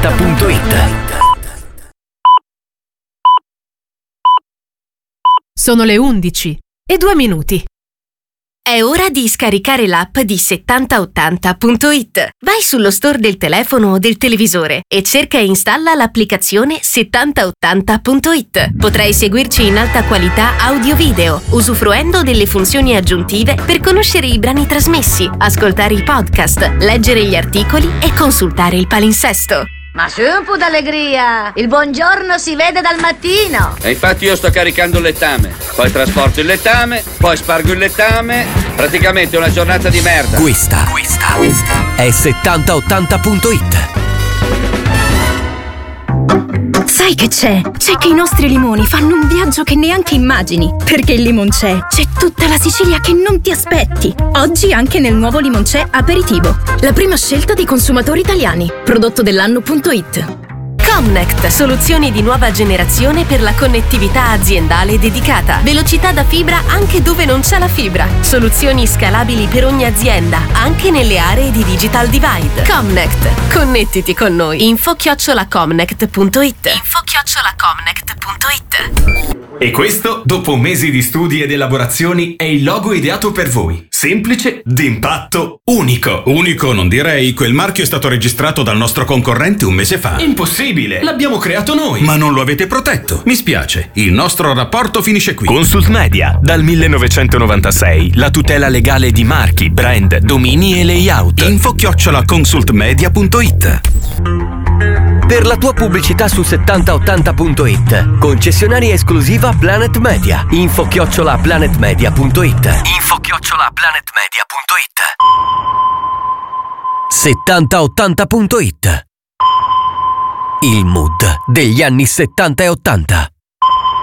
7080.it. Sono le 11:02. È ora di scaricare l'app di 7080.it. Vai sullo store del telefono o del televisore e cerca e installa l'applicazione 7080.it. Potrai seguirci in alta qualità audio-video, usufruendo delle funzioni aggiuntive per conoscere i brani trasmessi, ascoltare i podcast, leggere gli articoli e consultare il palinsesto. Ma su un po' d'allegria! Il buongiorno si vede dal mattino! E infatti io sto caricando il lettame, poi trasporto il lettame, poi spargo il lettame, praticamente una giornata di merda. Questa è 7080.it. Sai che c'è? C'è che i nostri limoni fanno un viaggio che neanche immagini. Perché il Limoncè c'è tutta la Sicilia che non ti aspetti. Oggi anche nel nuovo Limoncè Aperitivo. La prima scelta dei consumatori italiani. Prodotto dell'anno.it. Comnect, soluzioni di nuova generazione per la connettività aziendale dedicata. Velocità da fibra anche dove non c'è la fibra. Soluzioni scalabili per ogni azienda, anche nelle aree di digital divide. Comnect, connettiti con noi. info@comnect.it. E questo, dopo mesi di studi ed elaborazioni, è il logo ideato per voi. Semplice, d'impatto, unico. Unico non direi, quel marchio è stato registrato dal nostro concorrente un mese fa. Impossibile, l'abbiamo creato noi. Ma non lo avete protetto. Mi spiace, il nostro rapporto finisce qui. Consult Media, dal 1996, la tutela legale di marchi, brand, domini e layout. info@consultmedia.it. Per la tua pubblicità su 7080.it, concessionaria esclusiva Planet Media. info@planetmedia.it. 7080.it. Il mood degli anni 70 e 80.